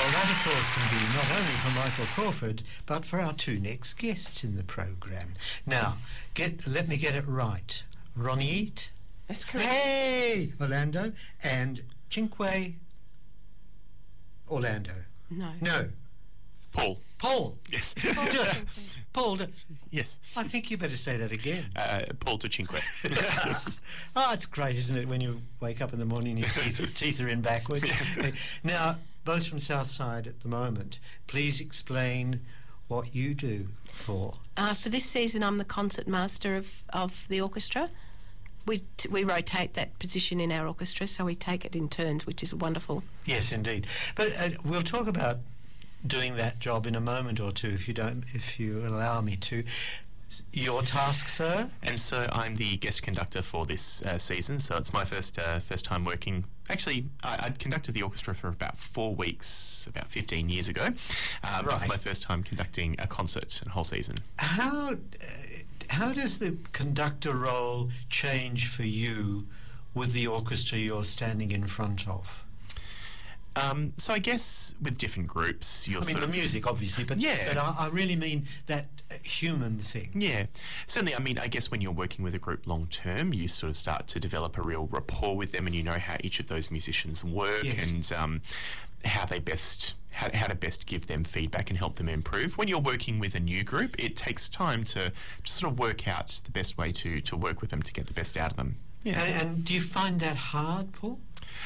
Well, that, of course, can be not only for Michael Crawford, but for our two next guests in the programme. Now, let me get it right. Ronit. That's correct. Hey! Orlando. And Cinque Orlando. No. Paul. Yes. Paul. Yes. I think you better say that again. Paul to Cinque. Oh, it's great, isn't it, when you wake up in the morning and your teeth are in backwards. Now, both from Southside at the moment, please explain what you do for. For this season, I'm the concert master of the orchestra. We rotate that position in our orchestra, so we take it in turns, which is wonderful. Yes, indeed. But we'll talk about doing that job in a moment or two, if you allow me to. Your task, sir? And so I'm the guest conductor for this season, so it's my first time working. Actually, I'd conducted the orchestra for about 4 weeks, about 15 years ago. Right. It's my first time conducting a concert a whole season. How does the conductor role change for you with the orchestra you're standing in front of? So I guess with different groups, the music, obviously, but I really mean that human thing. Yeah, certainly. I mean, I guess when you're working with a group long term, you sort of start to develop a real rapport with them, and you know how each of those musicians work, yes, and how to best give them feedback and help them improve. When you're working with a new group, it takes time to sort of work out the best way to work with them to get the best out of them. Yeah. And do you find that hard, Paul?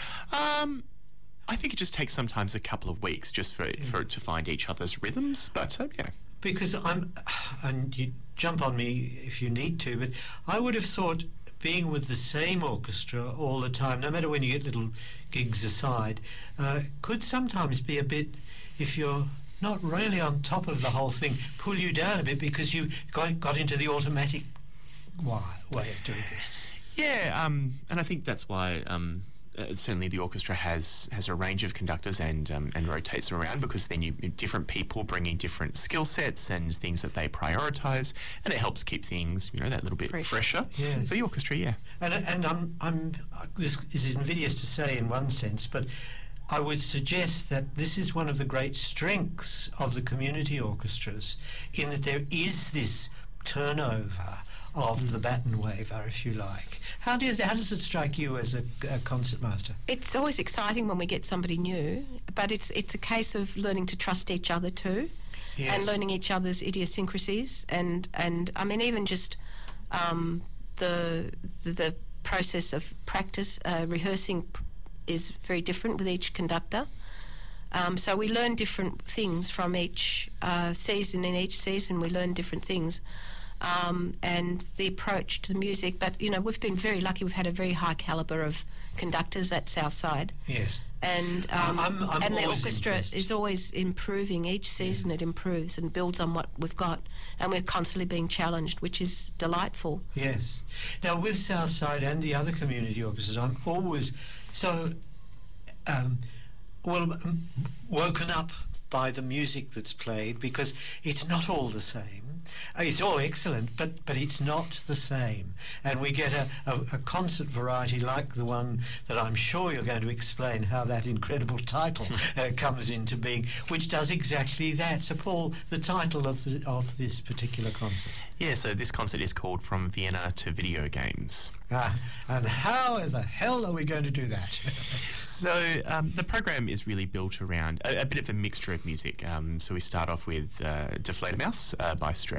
I think it just takes sometimes a couple of weeks just for it to find each other's rhythms, but yeah. Because and you jump on me if you need to, but I would have thought being with the same orchestra all the time, no matter when you get little gigs aside, could sometimes be a bit, if you're not really on top of the whole thing, pull you down a bit because you got into the automatic way of doing things. Yeah, and I think that's why certainly the orchestra has a range of conductors and rotates them around, because then different people bringing different skill sets and things that they prioritise, and it helps keep things that little bit fresher for the orchestra. Yeah, and I'm this is invidious to say in one sense, but I would suggest that this is one of the great strengths of the community orchestras, in that there is this turnover of the baton waver, if you like. How does it strike you as a concertmaster? It's always exciting when we get somebody new, but it's a case of learning to trust each other too, yes, and learning each other's idiosyncrasies, and I mean, even just the process of practice, rehearsing is very different with each conductor. So we learn different things from each season. In each season we learn different things. And the approach to the music, but we've been very lucky. We've had a very high calibre of conductors at Southside. Yes, and the orchestra is always improving. Each season it improves and builds on what we've got, and we're constantly being challenged, which is delightful. Yes. Now with Southside and the other community orchestras, I'm always so woken up by the music that's played, because it's not all the same. It's all excellent, but it's not the same. And we get a concert variety like the one that I'm sure you're going to explain how that incredible title comes into being, which does exactly that. So, Paul, the title of this particular concert? Yeah, so this concert is called From Vienna to Video Games. And how the hell are we going to do that? So the program is really built around a bit of a mixture of music. So we start off with De Fledermaus by Strauss.